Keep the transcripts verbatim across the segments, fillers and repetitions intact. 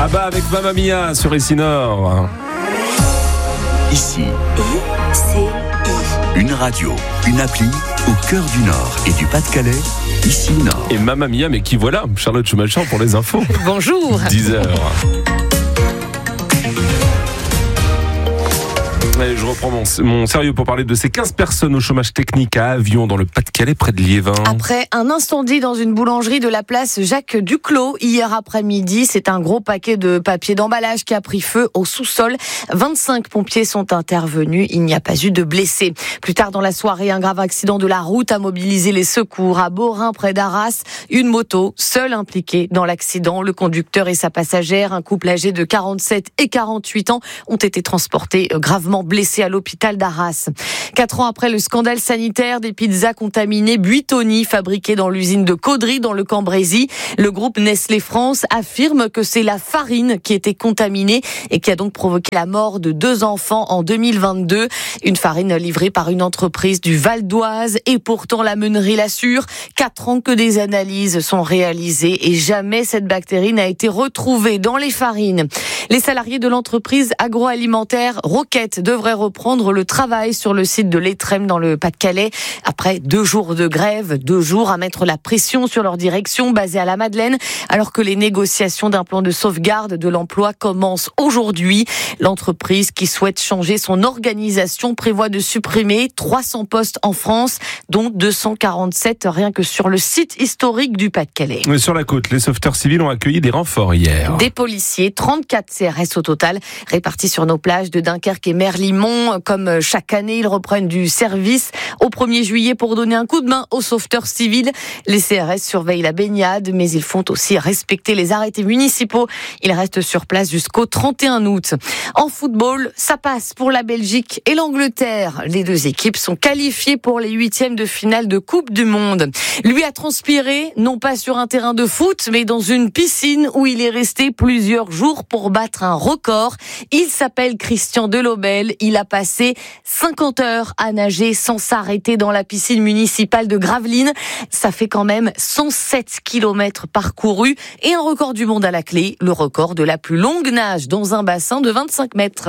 Ah bah avec Mamma Mia sur Ici Nord. Ici, I C I. une radio, une appli au cœur du Nord et du Pas-de-Calais. Ici Nord. Et Mamma Mia, mais qui voilà, Charlotte Schumacher pour les infos. Bonjour. dix heures. Allez, je reprends mon, mon sérieux pour parler de ces quinze personnes au chômage technique à Avion dans le Pas-de-Calais près de Liévin. Après un incendie dans une boulangerie de la place Jacques Duclos hier après-midi, c'est un gros paquet de papier d'emballage qui a pris feu au sous-sol. vingt-cinq pompiers sont intervenus, il n'y a pas eu de blessés. Plus tard dans la soirée, un grave accident de la route a mobilisé les secours à Borin près d'Arras. Une moto, seule impliquée dans l'accident. Le conducteur et sa passagère, un couple âgé de quarante-sept et quarante-huit ans, ont été transportés gravement blessés à l'hôpital d'Arras. Quatre ans après le scandale sanitaire des pizzas contaminées Buitoni, fabriquées dans l'usine de Caudry dans le Cambrésis, le groupe Nestlé France affirme que c'est la farine qui était contaminée et qui a donc provoqué la mort de deux enfants en deux mille vingt-deux. Une farine livrée par une entreprise du Val d'Oise et pourtant la meunerie l'assure. Quatre ans que des analyses sont réalisées et jamais cette bactérie n'a été retrouvée dans les farines. Les salariés de l'entreprise agroalimentaire Roquette devraient reprendre le travail sur le site de l'Étrême dans le Pas-de-Calais. Après deux jours de grève, deux jours à mettre la pression sur leur direction basée à la Madeleine, alors que les négociations d'un plan de sauvegarde de l'emploi commencent aujourd'hui. L'entreprise qui souhaite changer son organisation prévoit de supprimer trois cents postes en France, dont deux cent quarante-sept rien que sur le site historique du Pas-de-Calais. Sur la côte, les sauveteurs civils ont accueilli des renforts hier. Des policiers, trente-quatre C R S au total, répartis sur nos plages de Dunkerque et Merlimont. Comme chaque année, ils reprennent du service au premier juillet pour donner un coup de main aux sauveteurs civils. Les C R S surveillent la baignade, mais ils font aussi respecter les arrêtés municipaux. Ils restent sur place jusqu'au trente et un août. En football, ça passe pour la Belgique et l'Angleterre. Les deux équipes sont qualifiées pour les huitièmes de finale de Coupe du Monde. Lui a transpiré, non pas sur un terrain de foot, mais dans une piscine où il est resté plusieurs jours pour battre un record. Il s'appelle Christian Delobel. Il a passé cinquante heures à nager sans s'arrêter dans la piscine municipale de Gravelines. Ça fait quand même cent sept kilomètres parcourus et un record du monde à la clé, le record de la plus longue nage dans un bassin de vingt-cinq mètres.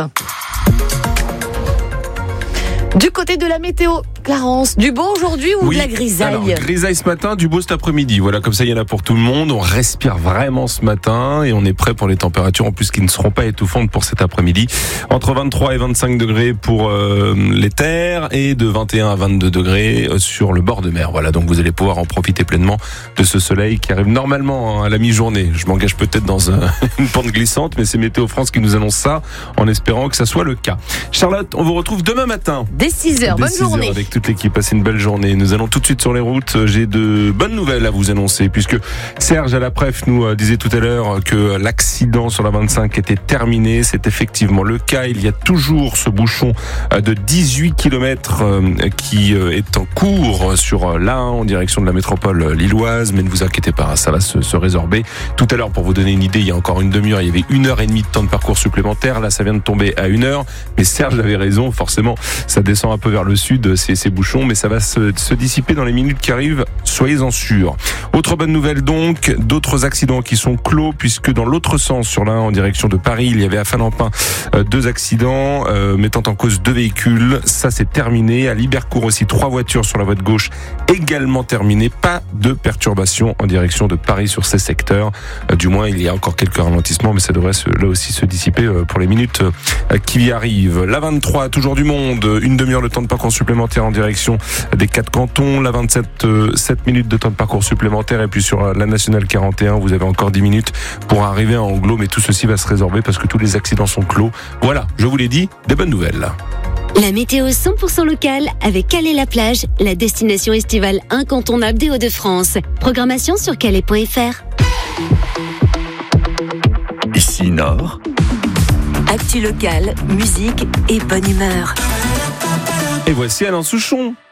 Du côté de la météo, Clarence, du beau aujourd'hui ou oui, de la grisaille? Alors, grisaille ce matin, du beau cet après-midi. Voilà, comme ça, il y en a pour tout le monde. On respire vraiment ce matin et on est prêt pour les températures, en plus, qui ne seront pas étouffantes pour cet après-midi. Entre vingt-trois et vingt-cinq degrés pour euh, les terres et de vingt et un à vingt-deux degrés sur le bord de mer. Voilà, donc vous allez pouvoir en profiter pleinement de ce soleil qui arrive normalement à la mi-journée. Je m'engage peut-être dans un, une pente glissante, mais c'est Météo France qui nous annonce ça en espérant que ça soit le cas. Charlotte, on vous retrouve demain matin. Dès six heures, bonne six heures journée. Avec toute l'équipe, passez une belle journée. Nous allons tout de suite sur les routes. J'ai de bonnes nouvelles à vous annoncer, puisque Serge à la Pref nous disait tout à l'heure que l'accident sur la vingt-cinq était terminé. C'est effectivement le cas. Il y a toujours ce bouchon de dix-huit kilomètres qui est en cours sur l'A un en direction de la métropole lilloise, mais ne vous inquiétez pas, ça va se, se résorber. Tout à l'heure, pour vous donner une idée, il y a encore une demi-heure, il y avait une heure et demie de temps de parcours supplémentaire. Là, ça vient de tomber à une heure. Mais Serge avait raison, forcément, ça descend un peu vers le sud, ces, ces bouchons, mais ça va se, se dissiper dans les minutes qui arrivent, soyez-en sûrs. Autre bonne nouvelle donc, d'autres accidents qui sont clos, puisque dans l'autre sens, sur l'A un en direction de Paris, il y avait à Falampin euh, deux accidents euh, mettant en cause deux véhicules. Ça, c'est terminé. À Libercourt aussi, trois voitures sur la voie de gauche, également terminées. Pas de perturbation en direction de Paris sur ces secteurs. Euh, du moins, il y a encore quelques ralentissements, mais ça devrait se, là aussi se dissiper euh, pour les minutes euh, qui y arrivent. La vingt-trois, toujours du monde, une demi-heure de temps de parcours supplémentaire en direction des quatre cantons. La vingt-sept, euh, sept minutes de temps de parcours supplémentaire. Et puis sur la nationale quarante et un, vous avez encore dix minutes pour arriver à Anglo, mais tout ceci va se résorber parce que tous les accidents sont clos. Voilà, je vous l'ai dit, des bonnes nouvelles. La météo cent pour cent locale avec Calais-la-Plage, la destination estivale incontournable des Hauts-de-France. Programmation sur calais point f r. Ici Nord. Actu locale, musique et bonne humeur. Et voici Alain Souchon.